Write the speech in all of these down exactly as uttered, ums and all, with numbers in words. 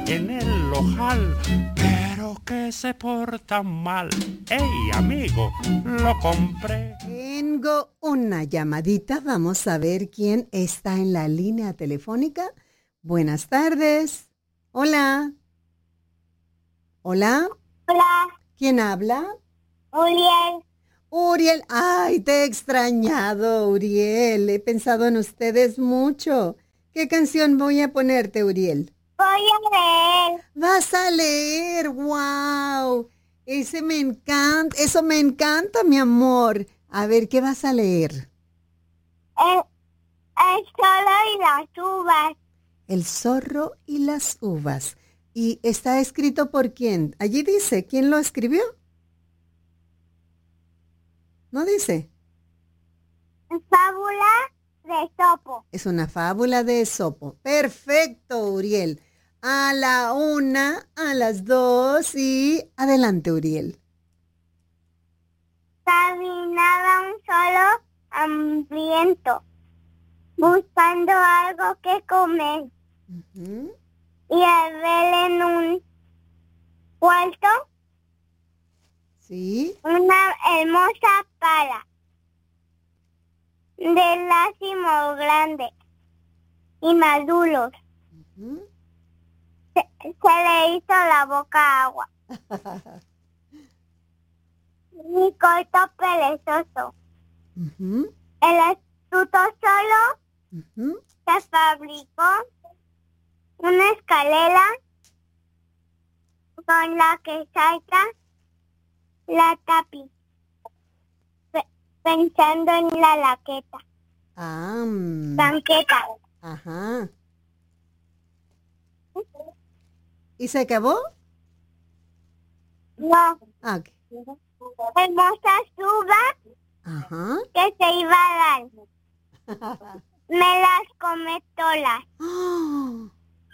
en el ojal, pero que se porta mal. ¡Ey, amigo! Lo compré. Tengo una llamadita. Vamos a ver quién está en la línea telefónica. Buenas tardes. Hola. Hola. Hola, ¿Quién habla? Uriel. Uriel. Ay, te he extrañado, Uriel. He pensado en ustedes mucho. ¿Qué canción voy a ponerte, Uriel? Voy a leer. Vas a leer. ¡Wow! Ese me encanta. Eso me encanta, mi amor. A ver, ¿qué vas a leer? El, el solo y las uvas. El zorro y las uvas. ¿Y está escrito por quién? Allí dice, ¿quién lo escribió? ¿No dice? Fábula de Sopo. Es una fábula de Esopo. Perfecto, Uriel. A la una, a las dos y adelante, Uriel. Caminaba un solo hambriento, buscando algo que comer. Uh-huh. Y al ver en un cuarto Sí. una hermosa pala de lacimo grande y maduros. Uh-huh. Se, se le hizo la boca agua. Mi corto perezoso. Uh-huh. El astuto solo Uh-huh. se fabricó una escalera con la que salta la tapi, pe- pensando en la laqueta, Ah, mm, banqueta. ajá. ¿Y se acabó? No, Ah, ok. hermosas uvas Ajá. que se iba a dar. Me las come todas. ¡Oh!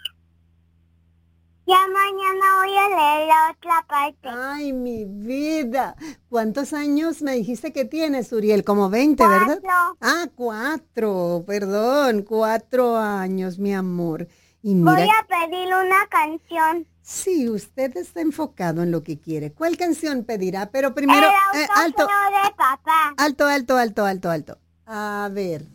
Ya mañana voy a leer la otra parte. Ay, mi vida. ¿Cuántos años me dijiste que tienes, Uriel? Como veinte, ¿verdad? Cuatro. Ah, cuatro, perdón, cuatro años, mi amor. Y Voy mira, a pedir una canción. sí, usted está enfocado en lo que quiere. ¿Cuál canción pedirá? Pero primero, El eh, auto alto, feo de papá. alto, alto, alto, alto, alto. A ver.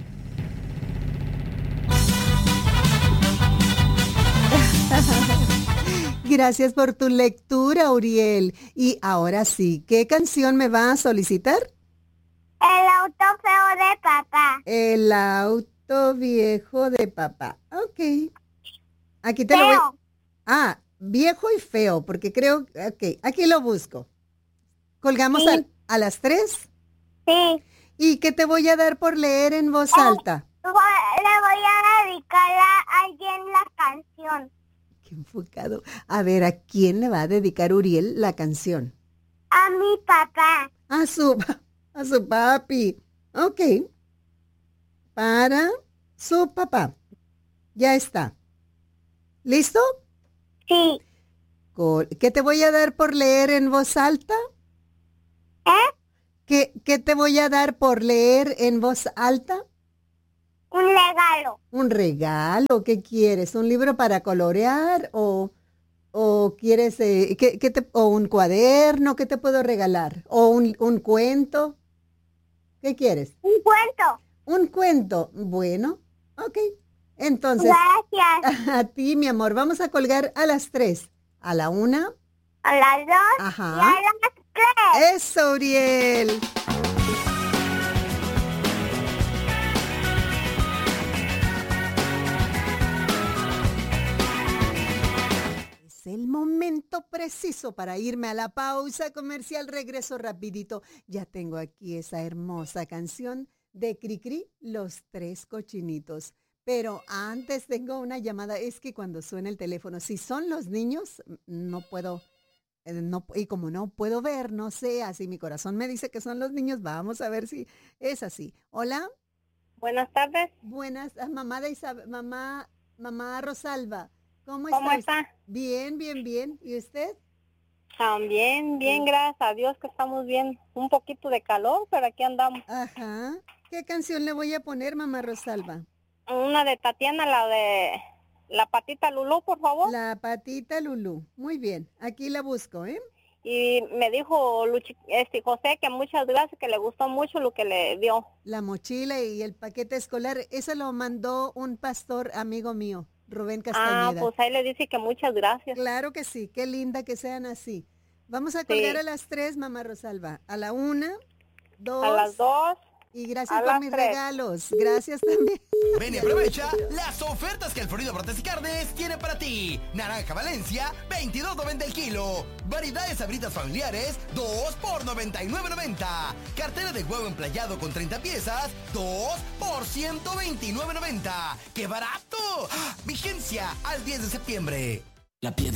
Gracias por tu lectura, Uriel. Y ahora sí, ¿qué canción me va a solicitar? El auto feo de papá. El auto viejo de papá. Ok. Aquí te lo voy. Feo. Ah, viejo y feo, porque creo. Ok, aquí lo busco. ¿Colgamos Sí. al- a las tres? Sí. ¿Y qué te voy a dar por leer en voz Eh, alta? vo- Le voy a dedicar a alguien la canción. Qué enfocado. A ver, ¿a quién le va a dedicar Uriel la canción? A mi papá. A su, a su papi. Ok. Para su papá. Ya está. ¿Listo? Sí. Col- ¿Qué te voy a dar por leer en voz alta? ¿Eh? ¿Qué, qué te voy a dar por leer en voz alta? Un regalo. ¿Un regalo? ¿Qué quieres? ¿Un libro para colorear? ¿O, o quieres eh, ¿qué, qué te, o un cuaderno? ¿Qué te puedo regalar? ¿O un, un cuento? ¿Qué quieres? Un cuento. ¿Un cuento? Bueno, ok. Entonces, Gracias. a ti, mi amor, vamos a colgar a las tres. A la una. A las dos y Ajá. a las tres. Eso, Uriel. Es el momento preciso para irme a la pausa comercial. Regreso rapidito. Ya tengo aquí esa hermosa canción de Cricri, Los Tres Cochinitos. Pero antes tengo una llamada. Es que cuando suena el teléfono, si son los niños, no puedo, eh, no, y como no puedo ver, no sé, así mi corazón me dice que son los niños. Vamos a ver si es así. Hola, Buenas tardes. buenas, ah, mamá de Isabel, mamá, mamá Rosalba. ¿Cómo, ¿Cómo está? está? Bien, bien, bien. ¿Y usted? También, bien, Sí. gracias a Dios que estamos bien. Un poquito de calor, pero aquí andamos. Ajá. ¿Qué canción le voy a poner, mamá Rosalba? Una de Tatiana, la de la patita Lulú, por favor. La patita Lulú. Muy bien, aquí la busco, ¿eh? Y me dijo Luchi, este José que muchas gracias, que le gustó mucho lo que le dio. La mochila y el paquete escolar, eso lo mandó un pastor amigo mío, Rubén Castañeda. Ah, pues ahí le dice que muchas gracias. Claro que sí, qué linda que sean así. Vamos a colgar Sí. a las tres, mamá Rosalba. A la una, dos. A las dos. Y gracias a por las mis tres. regalos. Gracias también. Ven y aprovecha las ofertas que el Florido Frutas y Carnes tiene para ti. Naranja Valencia, veintidós noventa el kilo. Variedades Sabritas familiares, dos por noventa y nueve noventa. Cartera de huevo emplayado con treinta piezas, dos por ciento veintinueve noventa. ¡Qué barato! ¡Ah! Vigencia al diez de septiembre. La piedra.